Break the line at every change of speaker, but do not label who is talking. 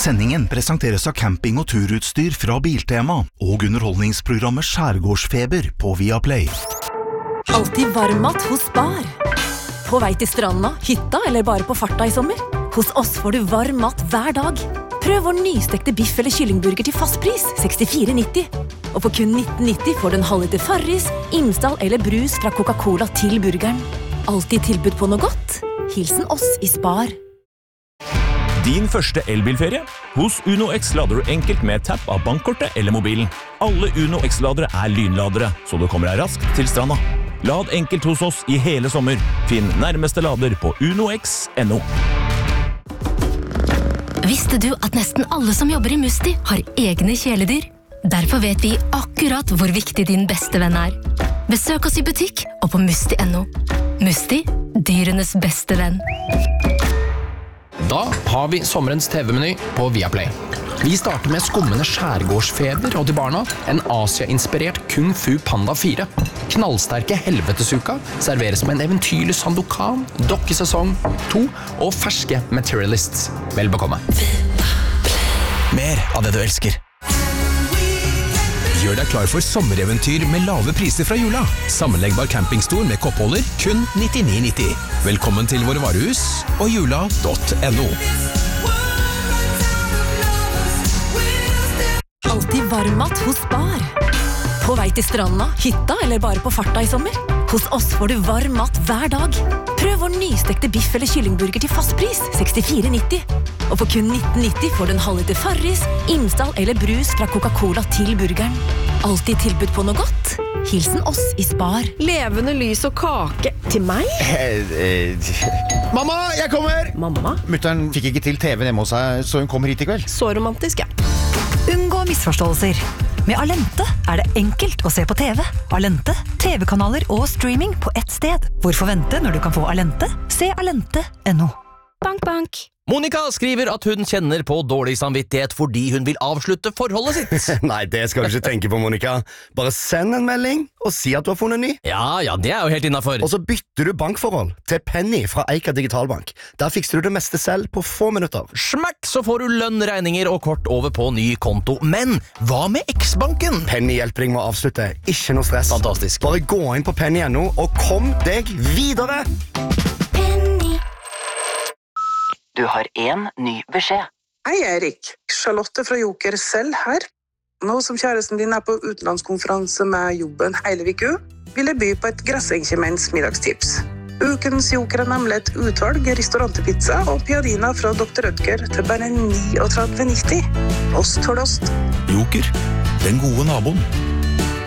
Sendingen presenteres av camping- og turutstyr fra Biltema og underholdningsprogrammet Skjærgårdsfeber på Viaplay.
Alltid varmmat hos Spar. På vei til stranda, hytta eller bare på farta i sommer? Hos oss får du varm mat hver dag. Prøv vår nystekte biff eller kyllingburger til fastpris, 64,90. Og for kun 19,90 får du en halvliter Farris, Imsdal eller brus fra Coca-Cola til burgeren. Alltid tilbud på noe godt. Hilsen oss i Spar.
Din første elbilferie? Hos Uno X lader du enkelt med tapp av bankkortet eller mobilen. Alle Uno X-ladere er lynladere, så du kommer deg raskt til stranda. Lad enkelt hos oss i hele sommer. Finn nærmeste lader på unox.no.
Visste du at nesten alle som jobber i Musti har egne kjæledyr? Derfor vet vi akkurat hvor viktig din beste venn er. Besøk oss i butikk og på musti.no. Musti, dyrenes beste venn.
Da har vi sommerens TV-meny på Viaplay. Vi starter med skummende skjærgårdsfeber og til barna en Asia-inspirert Kung Fu Panda 4. Knallsterke helvetesuka serveres med en eventyrlig Sandokan, dokkesesong 2 og ferske Materialists. Vel bekomme.
Mer av det du elsker. Gjør deg klar for sommereventyr med lave priser fra jula. Sammenleggbar campingstol med koppholder, kun 99,90. Velkommen til våre varehus og jula.no.
Alltid varmmat hos Spar. På vei til stranda, hytta eller bare på farta i sommer? Hos oss får du varm mat hver dag. Prøv vår nystekte biff eller kyllingburger til fastpris, 64,90. Og for kun 19,90 får du en halvliter Farris, Imsdal eller brus fra Coca-Cola til burgeren. Alltid tilbud på noe godt. Hilsen oss i Spar.
Levende lys og kake til meg?
Mamma, jeg kommer!
Mamma?
Mutteren fikk ikke til TV hjemme hos seg, så hun kommer hit i kveld.
Så romantisk, ja.
Unngå misforståelser. Med Alente er det enkelt å se på TV. Alente, TV-kanaler og streaming på ett sted. Hvorfor vente når du kan få Alente? Se alente.no.
Bank, bank.
Monica skriver at hun kjenner på dårlig samvittighet fordi hun vil avslutte forholdet sitt.
Nei, det skal du ikke tenke på, Monica. Bare send en melding og si at du har funnet ny.
Ja, det er jo helt innenfor.
Og så bytter du bankforhold til Penny fra Eika Digitalbank. Der fikser du det meste selv på få minutter.
Smakk, så får du lønn, regninger og kort over på ny konto. Men hva med X-banken?
Penny hjelper deg med å avslutte. Ikke noe stress.
Fantastisk.
Bare gå inn på penny.no og kom deg videre!
Du har en ny beskjed.
Hei, Erik. Charlotte fra Joker selv her. Nå som kjæresten din er på utenlandskonferanse med jobben hele uka, vil jeg by på et Grassenkjemens middagstips. Ukens Joker er nemlig et utvalg restaurantpizza og piadina fra Dr. Rødger til bare 39,90. Ost for ost.
Joker, den gode naboen.